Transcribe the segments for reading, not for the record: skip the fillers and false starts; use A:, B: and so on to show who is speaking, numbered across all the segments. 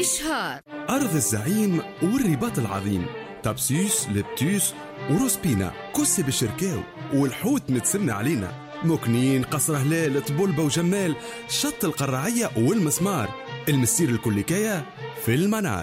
A: شهر.
B: أرض الزعيم والرباط العظيم، تابسيس لبتيس وروسبينا كوسي بالشركاو، والحوت متسمى علينا، مكنين قصر هلال طبولبة وجمال، شط القرعية والمسمار، المسير الكليكية في المنار.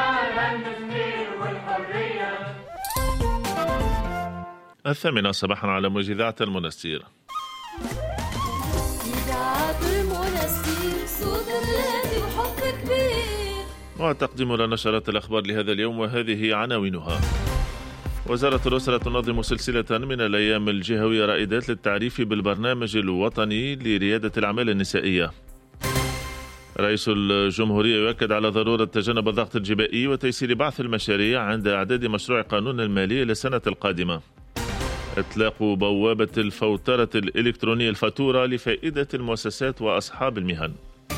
C: 8 صباحا على موجة المنستير. وتقدم لنا نشرات الأخبار لهذا اليوم، وهذه عناوينها. وزارة الأسرة تنظم سلسلة من الأيام الجهوية رائدات للتعريف بالبرنامج الوطني لريادة الأعمال النسائية. رئيس الجمهورية يؤكد على ضرورة تجنب الضغط الجبائي وتيسير بعث المشاريع عند إعداد مشروع قانون المالية للسنة القادمة. إطلاق بوابة الفوترة الإلكترونية الفاتورة لفائدة المؤسسات وأصحاب المهن.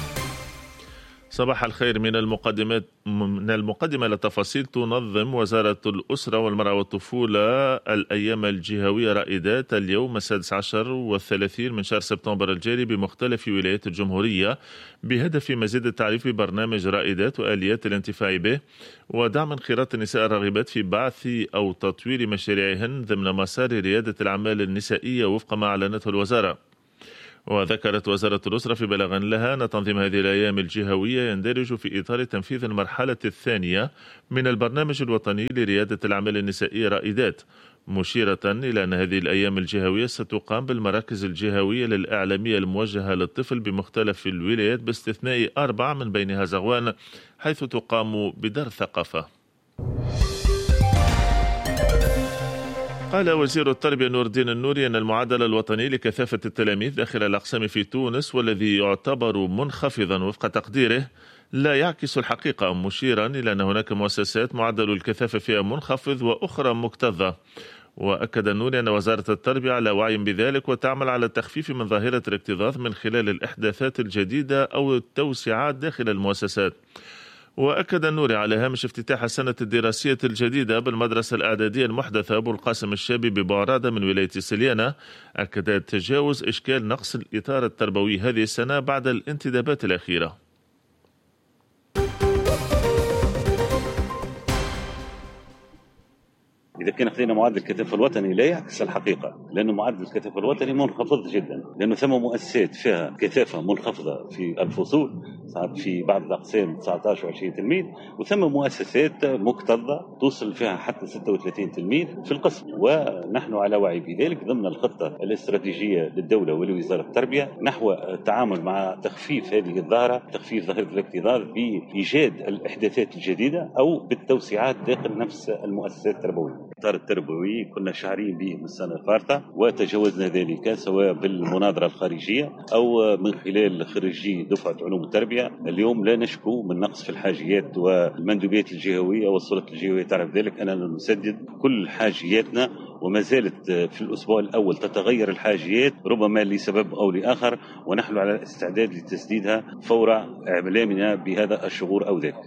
C: صباح الخير. من المقدمة للتفاصيل. تنظم وزارة الأسرة والمرأة والطفولة الأيام الجهوية رائدات اليوم 16 والثلاثين من شهر سبتمبر الجاري بمختلف ولايات الجمهورية، بهدف مزيد التعريف ببرنامج رائدات وآليات الانتفاع به، ودعم انخراط النساء الراغبات في بعث أو تطوير مشاريعهن ضمن مسار ريادة الأعمال النسائية وفق ما أعلنته الوزارة. وذكرت وزارة الأسرة في بلاغ لها أن تنظيم هذه الأيام الجهوية يندرج في إطار تنفيذ المرحلة الثانية من البرنامج الوطني لريادة الأعمال النسائية رائدات، مشيرة إلى أن هذه الأيام الجهوية ستقام بالمراكز الجهوية للإعلامية الموجهة للطفل بمختلف الولايات باستثناء 4 من بينها زغوان، حيث تقام بدار ثقافة. قال وزير التربية نور الدين النوري أن المعدل الوطني لكثافة التلاميذ داخل الأقسام في تونس، والذي يعتبر منخفضا وفق تقديره، لا يعكس الحقيقة، مشيرا إلى أن هناك مؤسسات معدل الكثافة فيها منخفض وأخرى مكتظة. وأكد النوري أن وزارة التربية على وعي بذلك وتعمل على التخفيف من ظاهرة الاكتظاظ من خلال الإحداثات الجديدة أو التوسعات داخل المؤسسات. وأكد النوري على هامش افتتاح السنة الدراسية الجديدة بالمدرسة الإعدادية المحدثة أبو القاسم الشابي ببعرادة من ولاية سليانة، أكد تجاوز إشكال نقص الإطار التربوي هذه السنة بعد الانتدابات الأخيرة.
D: إذا كان خذينا معدل الكثافة الوطني لا يعكس الحقيقة، لأنه معدل الكثافة الوطني منخفض جدا، لأنه ثم مؤسسات فيها كثافة منخفضة في الفصول، صارت في بعض الأقسام 19 و20 تلميذ، وثم مؤسسات مكتظة توصل فيها حتى 36 تلميذ في القسم. ونحن على وعي بذلك ضمن الخطة الاستراتيجية للدولة ولوزارة التربية نحو التعامل مع تخفيف هذه الظاهرة، تخفيف ظاهرة الاكتظاظ بإيجاد الإحداثات الجديدة أو بالتوسعات داخل نفس المؤسسات التربوية. الإطار التربوي كنا شاعرين به من السنة الفارطة وتجاوزنا ذلك سواء بالمناظرة الخارجية أو من خلال خريجي دفعة علوم التربية. اليوم لا نشكو من نقص في الحاجيات، والمندوبيات الجهوية والسلطات الجهوية تعرف ذلك أننا نسدد كل حاجياتنا، وما زالت في الأسبوع الأول تتغير الحاجيات ربما لسبب أو لآخر، ونحن على الاستعداد لتسديدها فور إعلامنا بهذا الشغور أو ذاك.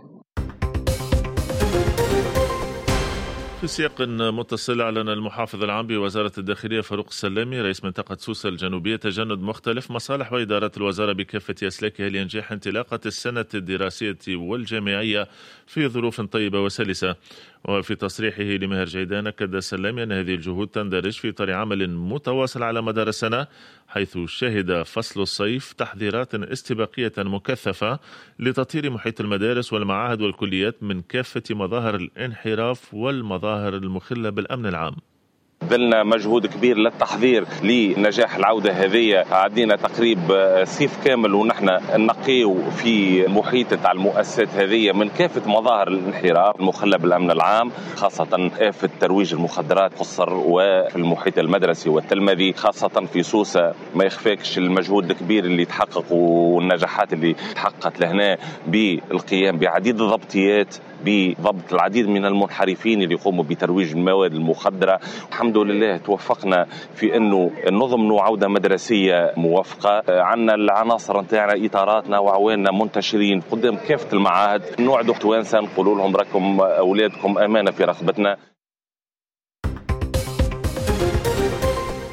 C: في سياق متصل، أعلن المحافظ العام بوزارة الداخلية فاروق السلامي رئيس منطقة سوسة الجنوبية تجند مختلف مصالح وإدارات الوزارة بكافة أسلاكها لإنجاح انطلاقة السنة الدراسية والجامعية في ظروف طيبة وسلسة. وفي تصريحه لمهر جيدان أكد السلامي أن هذه الجهود تندرج في إطار عمل متواصل على مدار السنة، حيث شهد فصل الصيف تحذيرات استباقية مكثفة لتطهير محيط المدارس والمعاهد والكليات من كافة مظاهر الانحراف والمظاهر المخلة بالأمن العام.
E: بذلنا مجهود كبير للتحضير لنجاح العودة هذه. عدينا تقريب صيف كامل ونحن نقيو في محيط تاع المؤسسات هذه من كافة مظاهر الانحراف المخلة بالأمن العام، خاصة آفة ترويج المخدرات قصر وفي المحيط المدرسي والتلمذي، خاصة في سوسة. ما يخفاكش المجهود الكبير اللي تحقق والنجاحات اللي تحققت لهنا بالقيام بعديد الضبطيات، بضبط العديد من المنحرفين اللي يقوموا بترويج المواد المخدرة. الحمد لله توفقنا في انه نظم عودة مدرسية موفقة. عندنا العناصر نتاعنا اطاراتنا وعواننا منتشرين قدام كافة المعاهد. نوعدوا توانسة نقولوا لهم راكم اولادكم امانة في رقبتنا.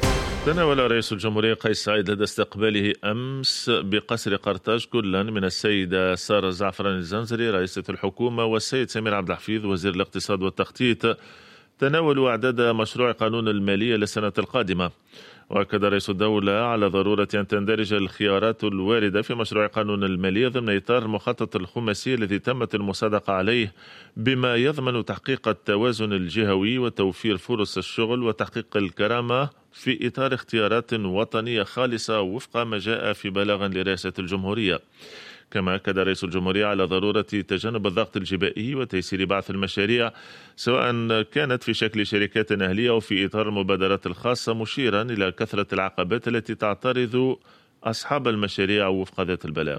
C: تناول رئيس الجمهورية قيس سعيد لدى استقباله أمس بقصر قرطاج كلا من السيدة سارة الزعفراني الزنزري رئيسة الحكومة والسيد سمير عبد الحفيظ وزير الاقتصاد والتخطيط تناولوا أعداد مشروع قانون المالية للسنة القادمة. وأكد رئيس الدولة على ضرورة أن تندرج الخيارات الواردة في مشروع قانون المالية ضمن إطار المخطط الخماسي الذي تمت المصادقة عليه بما يضمن تحقيق التوازن الجهوي وتوفير فرص الشغل وتحقيق الكرامة في إطار اختيارات وطنية خالصة وفق ما جاء في بلاغ لرئاسة الجمهورية. كما أكد رئيس الجمهورية على ضرورة تجنب الضغط الجبائي وتيسير بعث المشاريع سواء كانت في شكل شركات أهلية أو في إطار المبادرات الخاصة، مشيرا إلى كثرة العقبات التي تعترض أصحاب المشاريع وفق ذات البلاغ.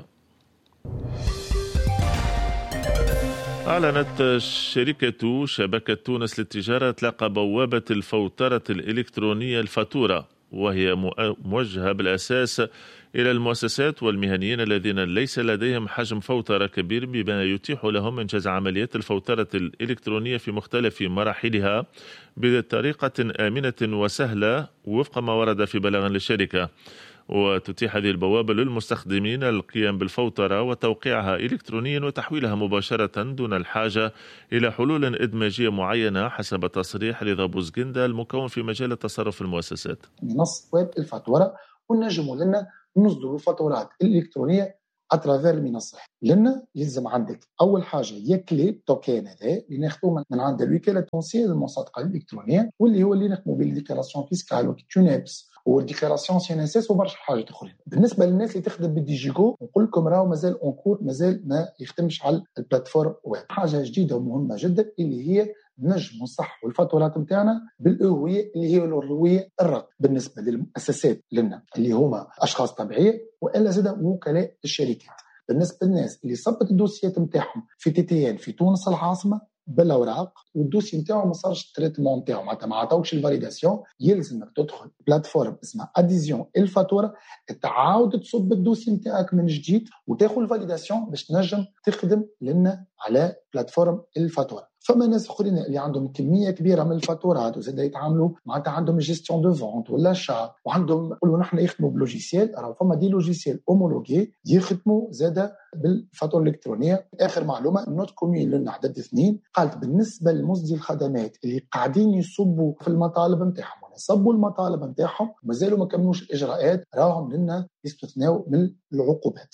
C: أعلنت شركة شبكة تونس للتجارة إطلاق بوابة الفوترة الإلكترونية الفاتورة، وهي موجهة بالأساس إلى المؤسسات والمهنيين الذين ليس لديهم حجم فوترة كبير، بما يتيح لهم إنجاز عمليات الفوترة الإلكترونية في مختلف مراحلها بطريقة آمنة وسهلة وفق ما ورد في بلاغ للشركة. وتتيح هذه البوابة للمستخدمين القيام بالفوترة وتوقيعها إلكترونيا وتحويلها مباشرة دون الحاجة إلى حلول إدماجية معينة حسب تصريح رضا بوزجندا المكون في مجال التصرف المؤسسات.
A: منصة ويب الفاتورة ونجموا لنا نصدروا الفاتورات الإلكترونية أترافير المنصة. لنا يلزم عندك أول حاجة يكلي توكين هذا اللي ناخذوه من عند الوكالة التونسية للمصادقة الإلكترونية، واللي هو اللي نخدموا بالديكلاراسيون فيسكال وكتونابس والديكلاراسيون سي ان اس اس وبرشا حاجات اخرين. بالنسبه للناس اللي تخدم بالديجيكو نقول لكم راهو مازال اونكور، مازال ما يخدمش على البلاتفورم ويب. حاجه جديده ومهمه جدا اللي هي نجم نصحوا الفاتورات نتاعنا بالهويه اللي هي الهويه الرقم بالنسبه للمؤسسات لنا اللي هما اشخاص طبيعيه والا زاد وكلاء الشركات. بالنسبه للناس اللي صبت الدوسيات نتاعهم في TTN في تونس العاصمه بالاوراق والدوسي نتاعو ما صارش التريتمون نتاعو معناتها ما عطاوكش الفاليداسيون، يلزمك تدخل بلاتفورم اسمها اديزيون الفاتوره تعاود تصب الدوسي نتاعك من جديد وتاخذ الفاليداسيون باش تنجم تخدم لنا على بلاتفورم الفاتوره. فما ناس اخرين اللي عندهم كميه كبيره من الفاتورات وزاد يتعاملوا معناتها عندهم جيستيون دو فونت ولا شا وعندهم يقولوا نحن يخدموا بلوجيسيال، راه فما دي لوجيسيال اومولوجي يخدموا زاد بالفاتوره الالكترونيه. اخر معلومه نوت كومين لنا عدد 2 قالت بالنسبه لمصدري الخدمات اللي قاعدين يصبوا في المطالب نتاعهم صبوا المطالب نتاعهم مازالوا ما كملوش الاجراءات راهم لنا يستثنوا من العقوبات.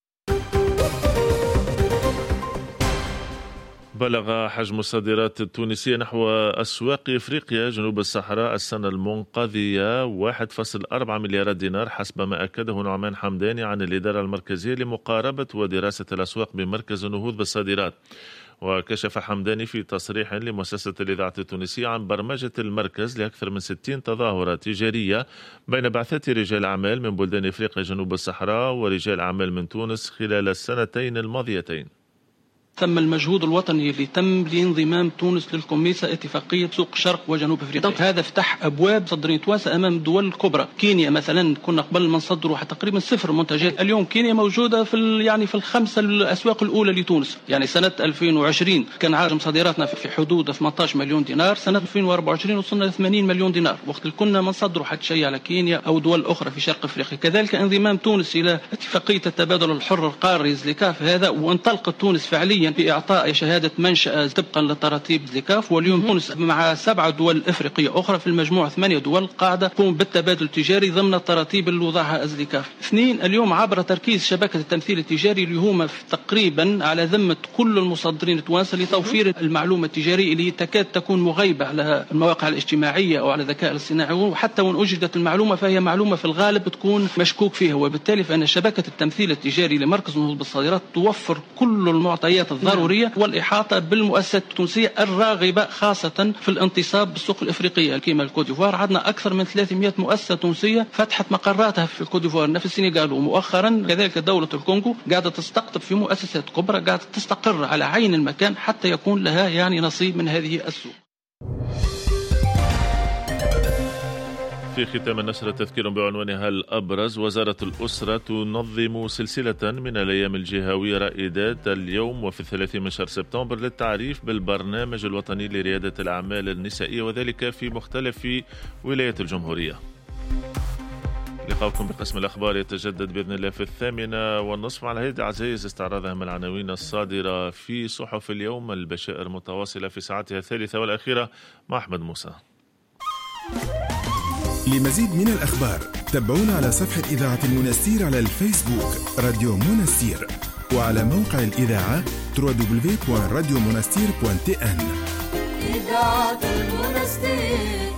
C: بلغ حجم الصادرات التونسية نحو أسواق إفريقيا جنوب الصحراء السنة المنقضية 1.4 مليار دينار حسب ما أكده نعمان حمداني عن الإدارة المركزية لمقاربة ودراسة الأسواق بمركز النهوض بالصادرات. وكشف حمداني في تصريح لمؤسسة الإذاعة التونسية عن برمجة المركز لأكثر من 60 تظاهرة تجارية بين بعثات رجال أعمال من بلدان إفريقيا جنوب الصحراء ورجال أعمال من تونس خلال السنتين الماضيتين.
F: ثم المجهود الوطني اللي تم لانضمام تونس للكوميسا اتفاقية سوق شرق وجنوب افريقيا. هذا فتح ابواب صدرين توانسة امام الدول الكبرى. كينيا مثلا كنا قبل ما نصدروا تقريبا 0 منتجات، اليوم كينيا موجودة في الخمسة الاسواق الاولى لتونس. يعني سنة 2020 كان حجم صادراتنا في حدود 18 مليون دينار، سنة 2024 وصلنا ل 80 مليون دينار، وقت اللي كنا ما نصدروا حتى شيء على كينيا او دول اخرى في شرق افريقيا. كذلك انضمام تونس الى اتفاقية التبادل الحر القاري زليكاف هذا، وانطلقت تونس فعليا بإعطاء شهادة منشأة طبقا لتراتيب زليكاف. واليوم تونس مع 7 دول إفريقية أخرى في المجموعة 8 دول قاعدة تقوم بالتبادل التجاري ضمن التراتيب اللي وضعها زليكاف. 2 اليوم عبر تركيز شبكة التمثيل التجاري اللي هما تقريبا على ذمة كل المصدرين التوانسة لتوفير المعلومة التجارية اللي تكاد تكون مغيبة على المواقع الاجتماعية أو على الذكاء الاصطناعي، وحتى وإن أجدت المعلومة فهي معلومة في الغالب تكون مشكوك فيها. وبالتالي فإن شبكة التمثيل التجاري لمركز النهوض بالصادرات توفر كل المعطيات الضرورية والإحاطة بالمؤسسات التونسية الراغبة خاصة في الانتصاب بالسوق الإفريقية. كما الكوديفوار عندنا أكثر من 300 مؤسسة تونسية فتحت مقراتها في الكوديفوار في السنغال، ومؤخرا كذلك دولة الكونغو قاعدة تستقطب في مؤسسات كبرى قاعدة تستقر على عين المكان حتى يكون لها نصيب من هذه السوق.
C: في ختام النشرة تذكير بعنوانها الأبرز. وزارة الأسرة تنظم سلسلة من الأيام الجهوية رائدات اليوم وفي 30 من شهر سبتمبر للتعريف بالبرنامج الوطني لريادة الأعمال النسائية، وذلك في مختلف ولايات الجمهورية. لقاؤكم بقسم الأخبار يتجدد بإذن الله في 8:30 على هيئة عزيز. استعراض أهم العناوين الصادرة في صحف اليوم، البشائر متواصلة في ساعتها الثالثة والأخيرة مع أحمد موسى.
B: لمزيد من الأخبار تابعونا على صفحة إذاعة المنستير على الفيسبوك راديو منستير، وعلى موقع الإذاعة www.radiomonastir.tn. إذاعة المنستير.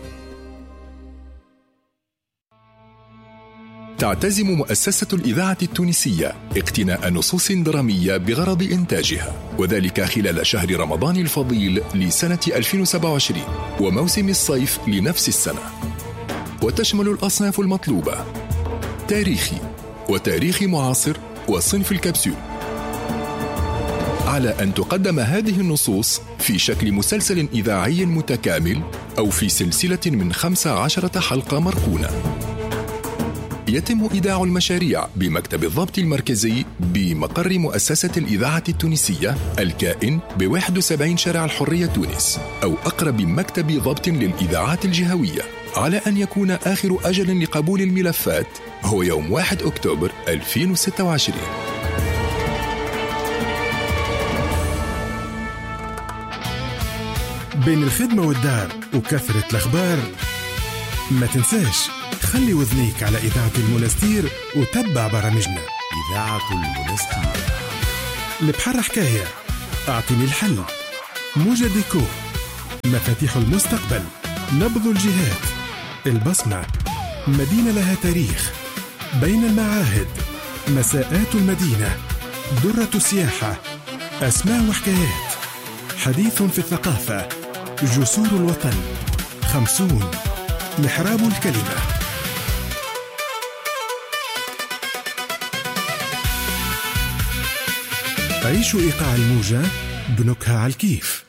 G: تعتزم مؤسسة الإذاعة التونسية اقتناء نصوص درامية بغرض إنتاجها، وذلك خلال شهر رمضان الفضيل لسنة 2027 وموسم الصيف لنفس السنة، وتشمل الأصناف المطلوبة: تاريخي وتاريخي معاصر وصنف الكبسول، على أن تقدم هذه النصوص في شكل مسلسل إذاعي متكامل أو في سلسلة من 15 حلقة مركونة. يتم إيداع المشاريع بمكتب الضبط المركزي بمقر مؤسسة الإذاعة التونسية الكائن ب71 شارع الحرية تونس، أو أقرب مكتب ضبط للإذاعات الجهوية، على أن يكون آخر أجل لقبول الملفات هو يوم 1 أكتوبر 2026.
B: بين الخدمة والدار وكثرة الأخبار، ما تنساش خلي وذنيك على إذاعة المنستير وتبع برامجنا. إذاعة المنستير، البحر حكاية، أعطني الحل، موجة ديكو، مفاتيح المستقبل، نبض الجهات، البصمة، مدينة لها تاريخ، بين المعاهد، مساءات المدينة، درة السياحة، أسماء وحكايات، حديث في الثقافة، جسور الوطن، 50، محراب الكلمة. عيشوا إيقاع الموجة بنكهة على الكيف.